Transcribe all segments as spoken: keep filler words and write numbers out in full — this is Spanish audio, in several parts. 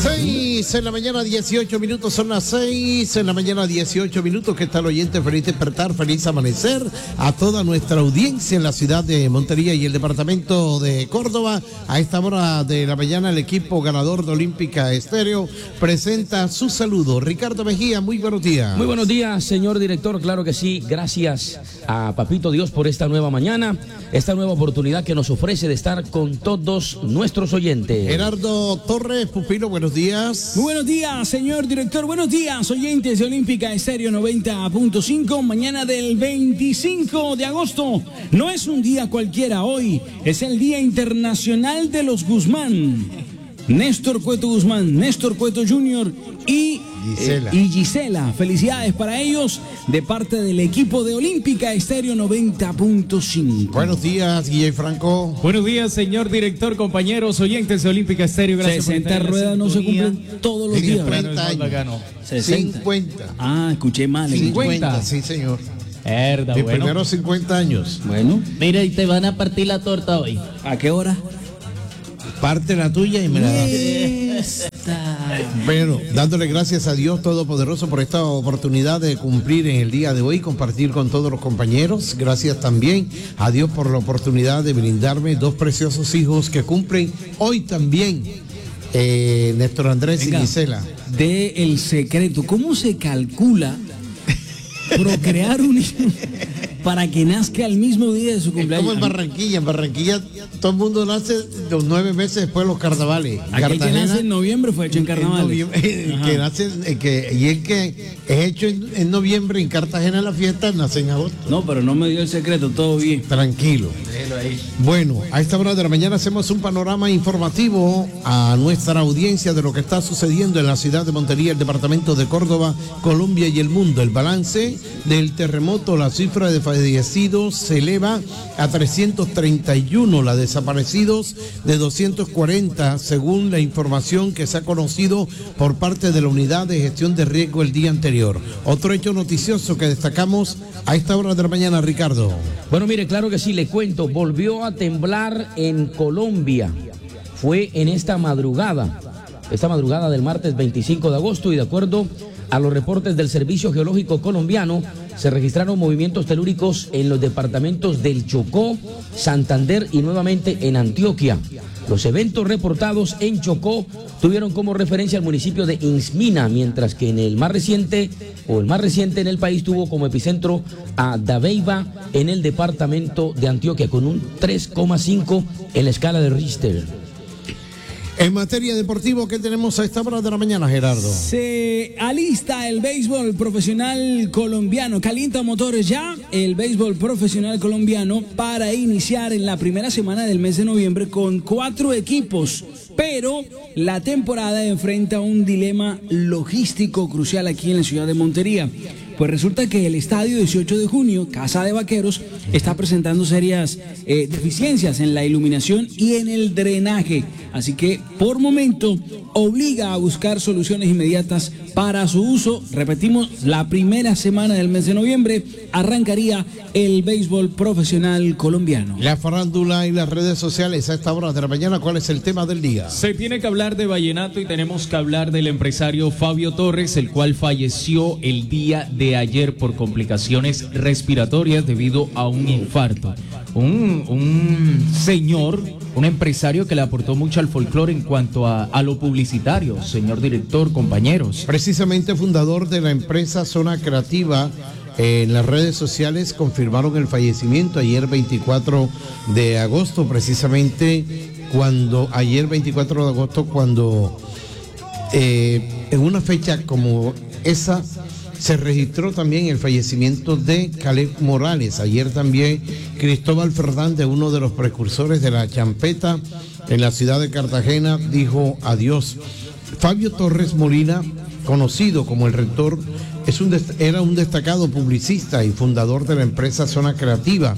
seis en la mañana, dieciocho minutos, son las seis en la mañana, dieciocho minutos. ¿Qué tal, oyente? Feliz despertar, feliz amanecer a toda nuestra audiencia en la ciudad de Montería y el departamento de Córdoba. A esta hora de la mañana, el equipo ganador de Olímpica Estéreo presenta su saludo. Ricardo Mejía, muy buenos días. Muy buenos días, señor director. Claro que sí, gracias a Papito Dios por esta nueva mañana, esta nueva oportunidad que nos ofrece de estar con todos nuestros oyentes. Gerardo Torres, Pupilo, buenos días. Muy buenos días, señor director. Buenos días, oyentes de Olímpica Estéreo noventa punto cinco. Mañana del veinticinco de agosto. No es un día cualquiera hoy. Es el Día Internacional de los Guzmán. Néstor Cueto Guzmán, Néstor Cueto junior y Gisela. Eh, y Gisela. Felicidades para ellos de parte del equipo de Olímpica Estéreo noventa punto cinco. Buenos días, Guille Franco. Buenos días, señor director, compañeros, oyentes de Olímpica Estéreo. Gracias. sesenta ruedas no se cumplen todos los días. cincuenta años. cincuenta. Ah, escuché mal. cincuenta, sí, señor. Herda, Mis bueno. primeros cincuenta años. Bueno. Mira, y te van a partir la torta hoy. ¿A qué hora? Parte la tuya y me la das. Esta. Bueno, dándole gracias a Dios Todopoderoso por esta oportunidad de cumplir en el día de hoy, compartir con todos los compañeros. Gracias también a Dios por la oportunidad de brindarme dos preciosos hijos que cumplen hoy también, eh, Néstor Andrés Venga, y Gisela. De el secreto, ¿cómo se calcula procrear un hijo para que nazca el mismo día de su cumpleaños? Es como en Barranquilla, en Barranquilla todo el mundo nace los nueve meses después de los carnavales. Aquel que nace en noviembre fue hecho en carnavales. El que nace, el que, y el que es hecho en, en noviembre en Cartagena la fiesta nace en agosto. No, pero no me dio el secreto, todo bien. Tranquilo. Ahí. Bueno, a esta hora de la mañana hacemos un panorama informativo a nuestra audiencia de lo que está sucediendo en la ciudad de Montería, el departamento de Córdoba, Colombia y el mundo. El balance del terremoto, la cifra de fallecidos se eleva a trescientos treinta y uno, la de desaparecidos de doscientos cuarenta, según la información que se ha conocido por parte de la Unidad de Gestión de Riesgo el día anterior. Otro hecho noticioso que destacamos a esta hora de la mañana, Ricardo. Bueno, mire, claro que sí, le cuento, volvió a temblar en Colombia. Fue en esta madrugada, esta madrugada del martes veinticinco de agosto, y de acuerdo a los reportes del Servicio Geológico Colombiano, se registraron movimientos telúricos en los departamentos del Chocó, Santander y nuevamente en Antioquia. Los eventos reportados en Chocó tuvieron como referencia al municipio de Insmina, mientras que en el más reciente, o el más reciente en el país, tuvo como epicentro a Dabeiba en el departamento de Antioquia, con un tres coma cinco en la escala de Richter. En materia deportiva, ¿qué tenemos a esta hora de la mañana, Gerardo? Se alista el béisbol profesional colombiano. Calienta motores ya el béisbol profesional colombiano para iniciar en la primera semana del mes de noviembre con cuatro equipos. Pero la temporada enfrenta un dilema logístico crucial aquí en la ciudad de Montería. Pues resulta que el estadio dieciocho de junio, Casa de Vaqueros, está presentando serias eh, deficiencias en la iluminación y en el drenaje. Así que, por momento, obliga a buscar soluciones inmediatas para su uso. Repetimos, la primera semana del mes de noviembre arrancaría el béisbol profesional colombiano. La farándula y las redes sociales a esta hora de la mañana, ¿cuál es el tema del día? Se tiene que hablar de vallenato y tenemos que hablar del empresario Fabio Torres, el cual falleció el día de ayer por complicaciones respiratorias debido a un infarto. Un, un señor, un empresario que le aportó mucho al folclore en cuanto a, a lo publicitario, señor director, compañeros. Precisamente fundador de la empresa Zona Creativa, eh, en las redes sociales confirmaron el fallecimiento ayer veinticuatro de agosto, precisamente cuando, ayer veinticuatro de agosto, cuando eh, en una fecha como esa se registró también el fallecimiento de Caleb Morales. Ayer también Cristóbal Fernández, uno de los precursores de la champeta en la ciudad de Cartagena, dijo adiós. Fabio Torres Molina, conocido como el Rector, es un era un destacado publicista y fundador de la empresa Zona Creativa.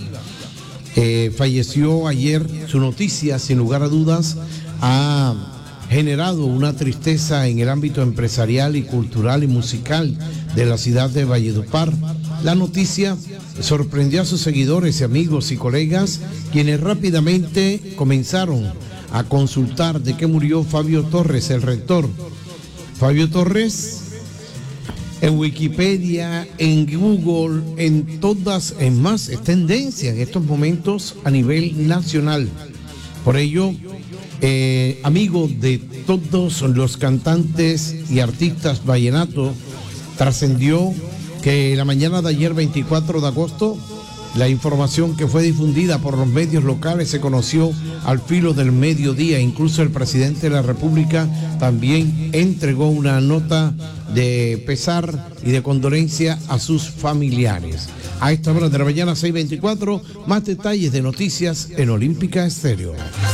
Eh, falleció ayer. Su noticia, sin lugar a dudas, ha generado una tristeza en el ámbito empresarial y cultural y musical de la ciudad de Valledupar. La noticia sorprendió a sus seguidores y amigos y colegas, quienes rápidamente comenzaron a consultar de qué murió Fabio Torres, el rector. Fabio Torres, en Wikipedia, en Google, en todas, en más, es tendencia en estos momentos a nivel nacional. Por ello, eh, amigo de todos los cantantes y artistas vallenatos, trascendió que la mañana de ayer, veinticuatro de agosto, la información que fue difundida por los medios locales se conoció al filo del mediodía. Incluso el presidente de la República también entregó una nota de pesar y de condolencia a sus familiares. A esta hora de la mañana, seis veinticuatro, más detalles de noticias en Olímpica Estéreo.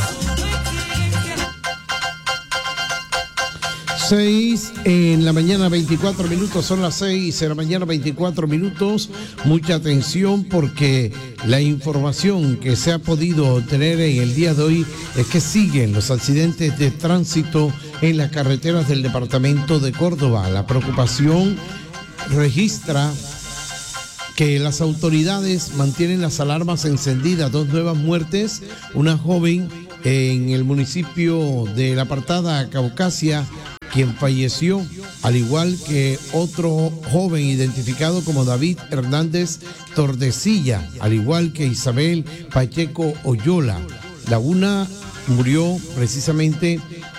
seis en la mañana, veinticuatro minutos, son las seis en la mañana, veinticuatro minutos. Mucha atención porque la información que se ha podido obtener en el día de hoy es que siguen los accidentes de tránsito en las carreteras del departamento de Córdoba. La preocupación registra que las autoridades mantienen las alarmas encendidas. Dos nuevas muertes, una joven en el municipio de La Apartada, Caucasia, quien falleció, al igual que otro joven identificado como David Hernández Tordesilla, al igual que Isabel Pacheco Oyola. La una murió precisamente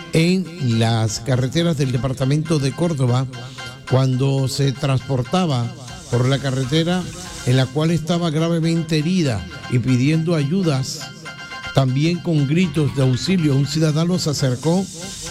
en las carreteras del departamento de Córdoba cuando se transportaba por la carretera en la cual estaba gravemente herida y pidiendo ayudas. También con gritos de auxilio, un ciudadano se acercó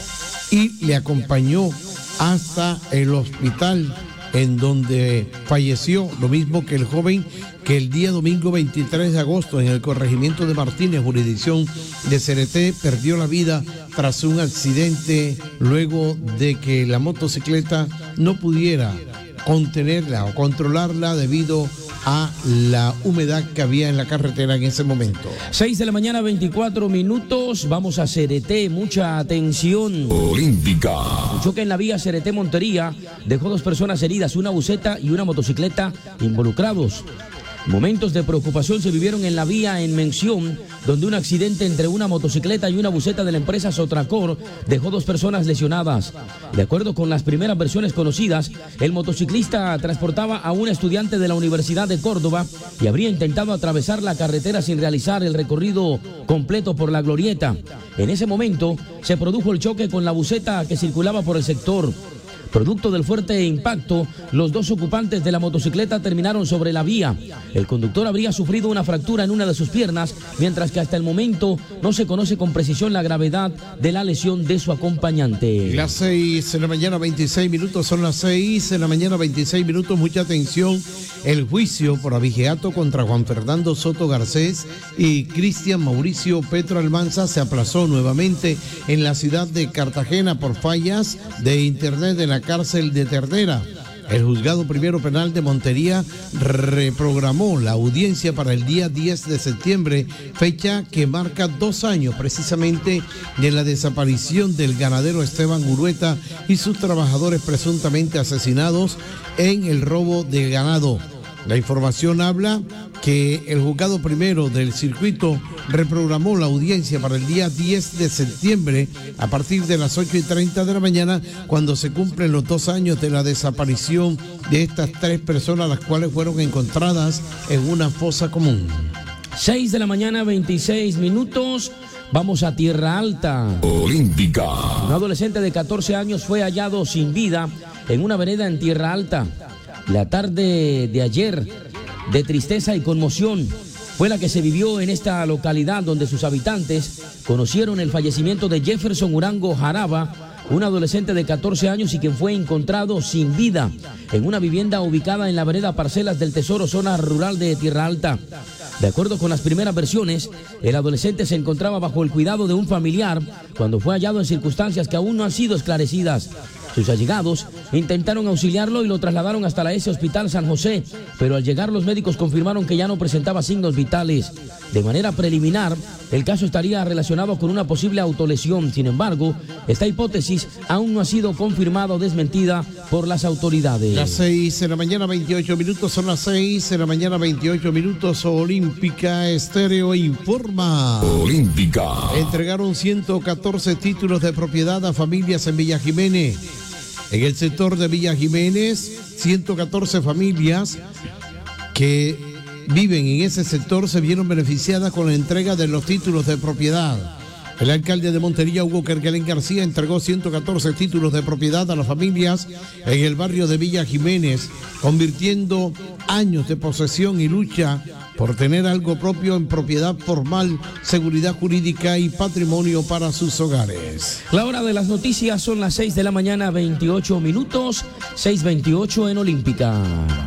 y le acompañó hasta el hospital en donde falleció, lo mismo que el joven que el día domingo veintitrés de agosto en el corregimiento de Martínez, jurisdicción de Cereté, perdió la vida tras un accidente luego de que la motocicleta no pudiera contenerla o controlarla debido a la humedad que había en la carretera en ese momento. seis de la mañana, veinticuatro minutos, vamos a Cereté, mucha atención. Olímpica. Un choque en la vía Cereté-Montería dejó dos personas heridas, una buseta y una motocicleta involucrados. Momentos de preocupación se vivieron en la vía en mención, donde un accidente entre una motocicleta y una buseta de la empresa Sotracor dejó dos personas lesionadas. De acuerdo con las primeras versiones conocidas, el motociclista transportaba a un estudiante de la Universidad de Córdoba y habría intentado atravesar la carretera sin realizar el recorrido completo por la glorieta. En ese momento se produjo el choque con la buseta que circulaba por el sector. Producto del fuerte impacto, los dos ocupantes de la motocicleta terminaron sobre la vía. El conductor habría sufrido una fractura en una de sus piernas, mientras que hasta el momento no se conoce con precisión la gravedad de la lesión de su acompañante. Las seis de la mañana, veintiséis minutos, son las seis de la mañana, veintiséis minutos, mucha atención. El juicio por abigeato contra Juan Fernando Soto Garcés y Cristian Mauricio Petro Almanza se aplazó nuevamente en la ciudad de Cartagena por fallas de internet de la cárcel de Ternera. El juzgado primero penal de Montería reprogramó la audiencia para el día diez de septiembre, fecha que marca dos años precisamente de la desaparición del ganadero Esteban Urueta y sus trabajadores presuntamente asesinados en el robo de ganado. La información habla que el juzgado primero del circuito reprogramó la audiencia para el día diez de septiembre a partir de las ocho y treinta de la mañana, cuando se cumplen los dos años de la desaparición de estas tres personas, las cuales fueron encontradas en una fosa común. seis de la mañana, veintiséis minutos. Vamos a Tierra Alta. Olímpica. Un adolescente de catorce años fue hallado sin vida en una vereda en Tierra Alta. La tarde de ayer, de tristeza y conmoción, fue la que se vivió en esta localidad, donde sus habitantes conocieron el fallecimiento de Jefferson Urango Jaraba, un adolescente de catorce años y quien fue encontrado sin vida en una vivienda ubicada en la vereda Parcelas del Tesoro, zona rural de Tierra Alta. De acuerdo con las primeras versiones, el adolescente se encontraba bajo el cuidado de un familiar cuando fue hallado en circunstancias que aún no han sido esclarecidas. Sus allegados intentaron auxiliarlo y lo trasladaron hasta la S Hospital San José, pero al llegar los médicos confirmaron que ya no presentaba signos vitales. De manera preliminar, el caso estaría relacionado con una posible autolesión. Sin embargo, esta hipótesis aún no ha sido confirmada o desmentida por las autoridades. Las seis de la mañana, veintiocho minutos, son las seis de la mañana, veintiocho minutos, Olímpica. Olímpica Estéreo informa. Olímpica. Entregaron ciento catorce títulos de propiedad a familias en Villa Jiménez. En el sector de Villa Jiménez, ciento catorce familias que viven en ese sector se vieron beneficiadas con la entrega de los títulos de propiedad. El alcalde de Montería, Hugo Kerguelen García, entregó ciento catorce títulos de propiedad a las familias en el barrio de Villa Jiménez, convirtiendo años de posesión y lucha por tener algo propio en propiedad formal, seguridad jurídica y patrimonio para sus hogares. La hora de las noticias son las seis de la mañana, veintiocho minutos, seis veintiocho en Olímpica.